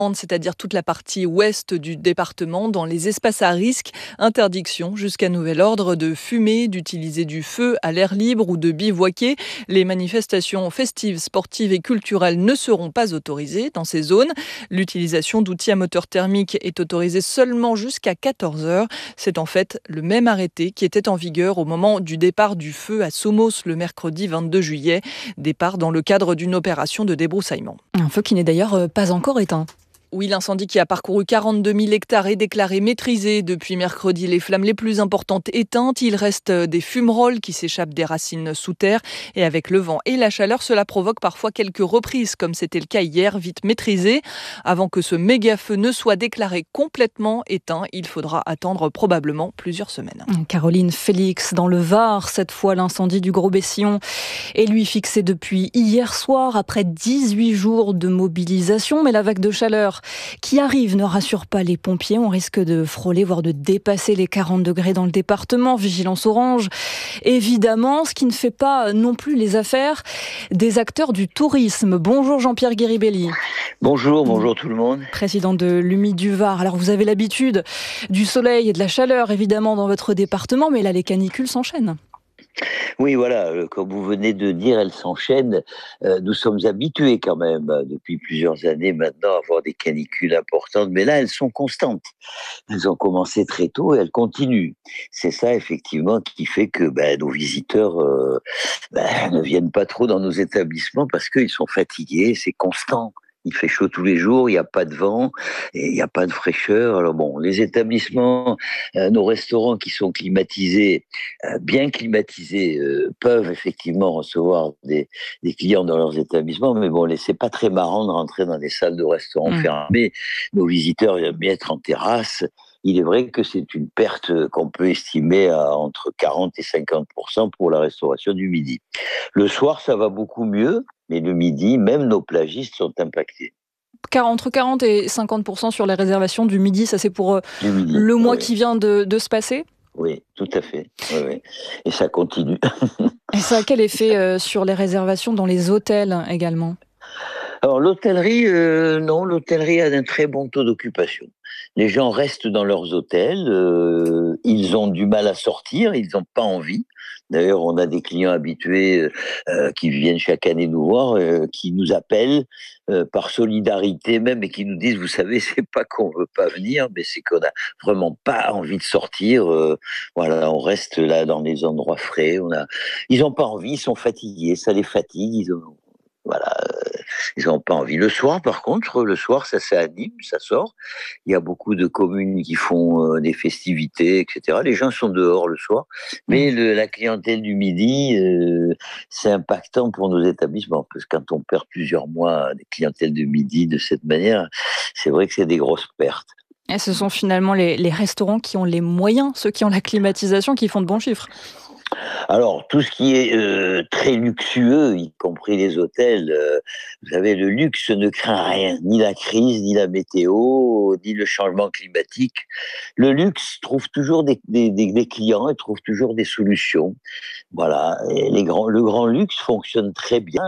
c'est-à-dire toute la partie ouest du département, dans les espaces à risque. Interdiction jusqu'à nouvel ordre de fumer, d'utiliser du feu à l'air libre ou de bivouaquer. Les manifestations festives, sportives et culturelles ne seront pas autorisées dans ces zones. L'utilisation d'outils à moteur thermique est autorisée seulement jusqu'à 14 heures. C'est en fait le même arrêté qui était en vigueur au moment du départ du feu à Somos le mercredi 22 juillet. Départ dans le cadre d'une opération de débroussaillement. Un feu qui n'est d'ailleurs pas encore éteint. Oui, l'incendie qui a parcouru 42 000 hectares est déclaré maîtrisé. Depuis mercredi, les flammes les plus importantes éteintes. Il reste des fumerolles qui s'échappent des racines sous terre. Et avec le vent et la chaleur, cela provoque parfois quelques reprises, comme c'était le cas hier, vite maîtrisé. Avant que ce méga-feu ne soit déclaré complètement éteint, il faudra attendre probablement plusieurs semaines. Caroline Félix, dans le Var, cette fois l'incendie du Gros-Bessillon est lui fixé depuis hier soir, après 18 jours de mobilisation. Mais la vague de chaleur qui arrive ne rassure pas les pompiers. On risque de frôler, voire de dépasser les 40 degrés dans le département. Vigilance orange, évidemment, ce qui ne fait pas non plus les affaires des acteurs du tourisme. Bonjour Jean-Pierre Guiribelli. Bonjour tout le monde. Président de l'UMI du Var. Alors vous avez l'habitude du soleil et de la chaleur, évidemment, dans votre département, mais là les canicules s'enchaînent. Oui, voilà, comme vous venez de dire, elles s'enchaînent. Nous sommes habitués quand même, depuis plusieurs années maintenant, à avoir des canicules importantes, mais là, elles sont constantes. Elles ont commencé très tôt et elles continuent. C'est ça, effectivement, qui fait que nos visiteurs ne viennent pas trop dans nos établissements parce qu'ils sont fatigués, c'est constant. Il fait chaud tous les jours, il n'y a pas de vent, et il n'y a pas de fraîcheur. Alors bon, les établissements, nos restaurants qui sont climatisés, bien climatisés, peuvent effectivement recevoir des clients dans leurs établissements, mais bon, c'est pas très marrant de rentrer dans des salles de restaurants fermées. Nos visiteurs aiment bien être en terrasse. Il est vrai que c'est une perte qu'on peut estimer à entre 40 et 50% pour la restauration du midi. Le soir, ça va beaucoup mieux, mais le midi, même nos plagistes sont impactés. Entre 40 et 50% sur les réservations du midi, ça c'est pour midi, le mois qui vient de se passer ? Oui, tout à fait. Oui. Et ça continue. Et ça a quel effet sur les réservations dans les hôtels également ? Alors l'hôtellerie, non, l'hôtellerie a un très bon taux d'occupation. Les gens restent dans leurs hôtels, ils ont du mal à sortir, ils n'ont pas envie. D'ailleurs, on a des clients habitués qui viennent chaque année nous voir, qui nous appellent par solidarité même et qui nous disent, vous savez, c'est pas qu'on veut pas venir, mais c'est qu'on a vraiment pas envie de sortir. Voilà, on reste là dans les endroits frais. Ils n'ont pas envie, ils sont fatigués, ça les fatigue. Ils n'ont pas envie. Le soir, par contre, ça s'anime, ça sort. Il y a beaucoup de communes qui font des festivités, etc. Les gens sont dehors le soir, mais la clientèle du midi, c'est impactant pour nos établissements, parce que quand on perd plusieurs mois des clientèles de midi de cette manière, c'est vrai que c'est des grosses pertes. Et ce sont finalement les restaurants qui ont les moyens, ceux qui ont la climatisation, qui font de bons chiffres. Alors, tout ce qui est très luxueux, y compris les hôtels, vous savez, le luxe ne craint rien, ni la crise, ni la météo, ni le changement climatique. Le luxe trouve toujours des clients et trouve toujours des solutions. Voilà, et le grand luxe fonctionne très bien.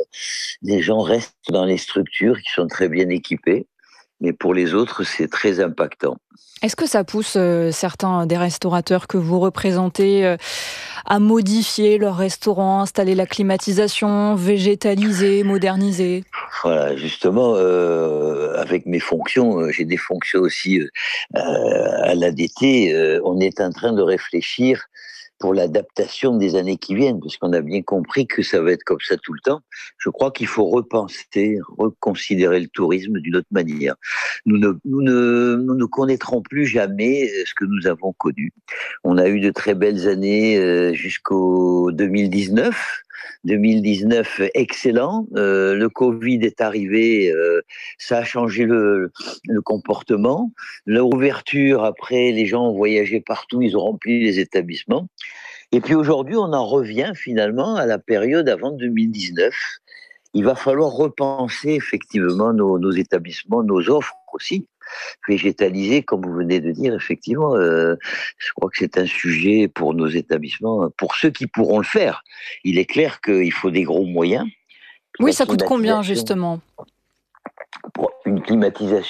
Les gens restent dans les structures qui sont très bien équipées. Mais pour les autres, c'est très impactant. Est-ce que ça pousse certains des restaurateurs que vous représentez à modifier leur restaurant, installer la climatisation, végétaliser, moderniser ? Voilà, justement, avec mes fonctions, j'ai des fonctions aussi à l'ADT, on est en train de réfléchir pour l'adaptation des années qui viennent, parce qu'on a bien compris que ça va être comme ça tout le temps. Je crois qu'il faut reconsidérer le tourisme d'une autre manière. Nous ne connaîtrons plus jamais ce que nous avons connu. On a eu de très belles années jusqu'au 2019. 2019 excellent, le Covid est arrivé, ça a changé le comportement, l'ouverture après les gens ont voyagé partout, ils ont rempli les établissements, et puis aujourd'hui on en revient finalement à la période avant 2019. Il va falloir repenser effectivement nos établissements, nos offres aussi, végétaliser, comme vous venez de dire, effectivement, je crois que c'est un sujet pour nos établissements, pour ceux qui pourront le faire. Il est clair qu'il faut des gros moyens. Oui, ça coûte combien, justement ? Une climatisation